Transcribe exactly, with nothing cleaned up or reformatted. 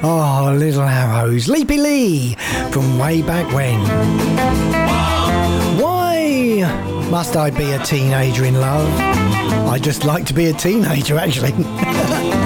Oh, Little Arrows. Leapy Lee from way back when. Why must I be a teenager in love? I just like to be a teenager, actually.